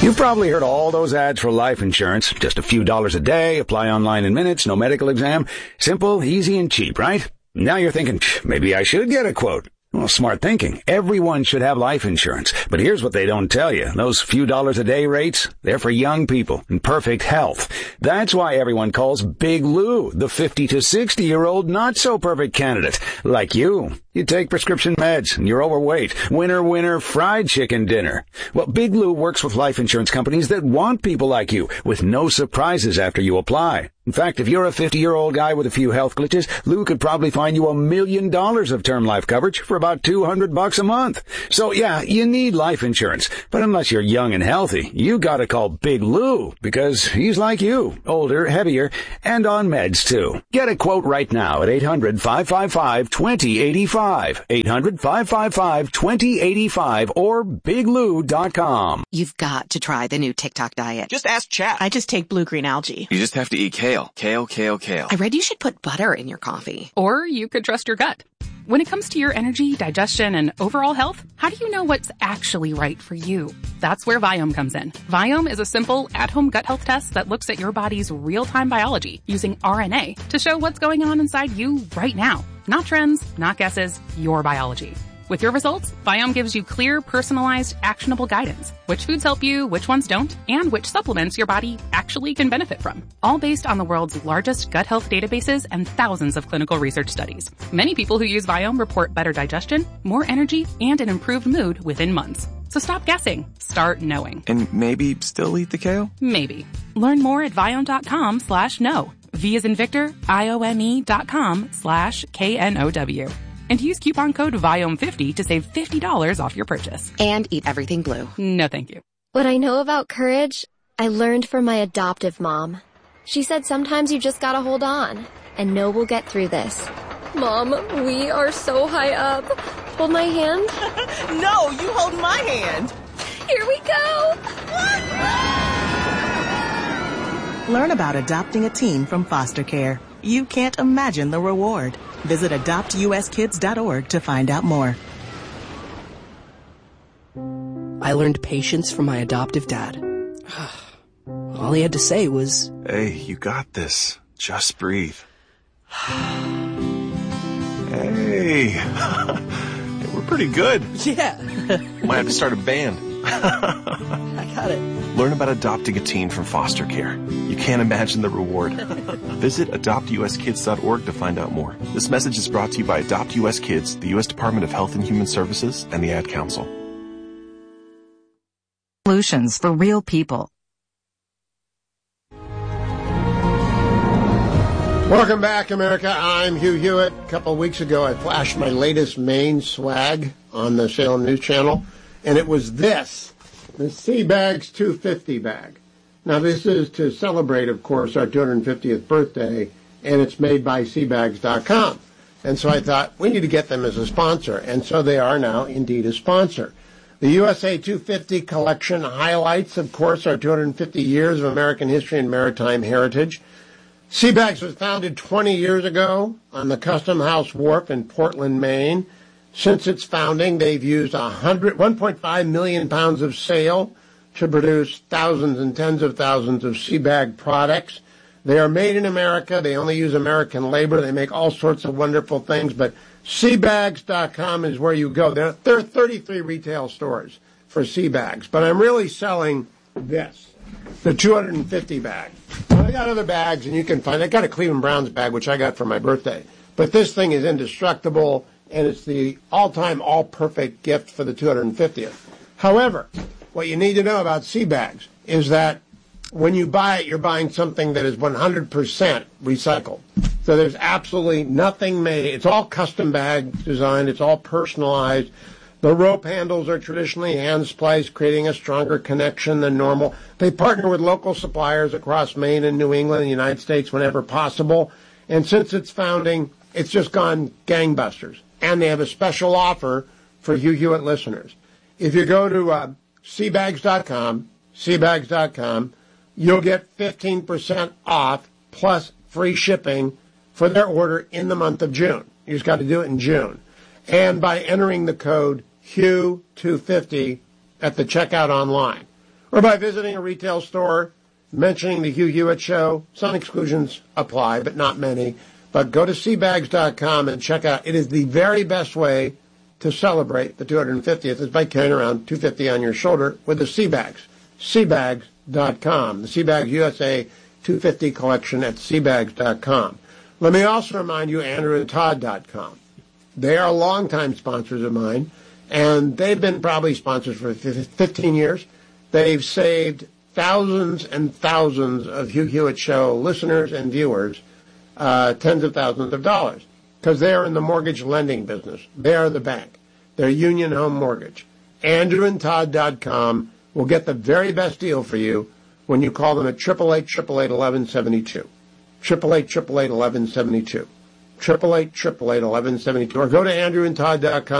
You've probably heard all those ads for life insurance. Just a few dollars a day, apply online in minutes, no medical exam. Simple, easy, and cheap, right? Now you're thinking, maybe I should get a quote. Well, smart thinking. Everyone should have life insurance. But here's what they don't tell you. Those few dollars a day rates, they're for young people in perfect health. That's why everyone calls Big Lou the 50 to 60-year-old not-so-perfect candidate. Like you. You take prescription meds and you're overweight. Winner, winner, fried chicken dinner. Well, Big Lou works with life insurance companies that want people like you with no surprises after you apply. In fact, if you're a 50-year-old guy with a few health glitches, Lou could probably find you $1 million of term life coverage for about $200 a month. So yeah, you need life insurance. But unless you're young and healthy, you gotta call Big Lou because he's like you, older, heavier, and on meds too. Get a quote right now at 800-555-2085. 800-555-2085 or biglou.com. You've got to try the new TikTok diet. Just ask chat. I just take blue-green algae. You just have to eat kale. Kale, kale, kale. I read you should put butter in your coffee. Or you could trust your gut. When it comes to your energy, digestion, and overall health, how do you know what's actually right for you? That's where Viome comes in. Viome is a simple, at-home gut health test that looks at your body's real-time biology using RNA to show what's going on inside you right now. Not trends, not guesses, your biology. With your results, Viome gives you clear, personalized, actionable guidance. Which foods help you, which ones don't, and which supplements your body actually can benefit from. All based on the world's largest gut health databases and thousands of clinical research studies. Many people who use Viome report better digestion, more energy, and an improved mood within months. So stop guessing. Start knowing. And maybe still eat the kale? Maybe. Learn more at Viome.com/know. V as in Victor, IOME.com/KNOW. And use coupon code VIOME50 to save $50 off your purchase. And eat everything blue. No, thank you. What I know about courage, I learned from my adoptive mom. She said sometimes you just gotta hold on and know we'll get through this. Mom, we are so high up. Hold my hand. No, you hold my hand. Here we go. Learn about adopting a teen from foster care. You can't imagine the reward. Visit adoptuskids.org to find out more. I learned patience from my adoptive dad. All he had to say was, "Hey, you got this. Just breathe." Hey, we're pretty good. yeah, Might have to start a band. I got it. Learn about adopting a teen from foster care. You can't imagine the reward. Visit adoptuskids.org to find out more. This message is brought to you by Adopt US Kids, the U.S. Department of Health and Human Services, and the Ad Council. Solutions for real people. Welcome back, America. I'm Hugh Hewitt. A couple of weeks ago, I flashed my latest Maine swag on the Salem News Channel, and it was this, the Seabags 250 bag. Now, this is to celebrate, of course, our 250th birthday, and it's made by Seabags.com. And so I thought, we need to get them as a sponsor, and so they are now indeed a sponsor. The USA 250 collection highlights, of course, our 250 years of American history and maritime heritage. Seabags was founded 20 years ago on the Custom House Wharf in Portland, Maine. Since its founding, they've used 1.5 million pounds of sail to produce thousands and tens of thousands of Seabag products. They are made in America. They only use American labor. They make all sorts of wonderful things, but Seabags.com is where you go. There are 33 retail stores for Seabags, but I'm really selling this, the 250 bag. I got other bags, and you can find, I got a Cleveland Browns bag, which I got for my birthday. But this thing is indestructible, and it's the all-time, all-perfect gift for the 250th. However, what you need to know about Seabags is that when you buy it, you're buying something that is 100% recycled. So there's absolutely nothing made. It's all custom bag designed. It's all personalized. The rope handles are traditionally hand spliced, creating a stronger connection than normal. They partner with local suppliers across Maine and New England and the United States whenever possible. And since its founding, it's just gone gangbusters. And they have a special offer for Hugh Hewitt listeners. If you go to Seabags.com, you'll get 15% off plus free shipping for their order in the month of June. You just got to do it in June. And by entering the code Hugh250 at the checkout online. or by visiting a retail store, mentioning the Hugh Hewitt Show. Some exclusions apply, but not many. But go to Seabags.com and check out. It is the very best way to celebrate the 250th is by carrying around 250 on your shoulder with the Seabags. Seabags.com. The Seabags USA 250 collection at Seabags.com. Let me also remind you, AndrewandTodd.com. They are longtime sponsors of mine, and they've been probably sponsors for 15 years. They've saved thousands and thousands of Hugh Hewitt Show listeners and viewers tens of thousands of dollars because they are in the mortgage lending business. They are the bank. They're Union Home Mortgage. AndrewandTodd.com will get the very best deal for you when you call them at 888-888-1172. 888-888-1172. 888-888-1172. Or go to AndrewandTodd.com.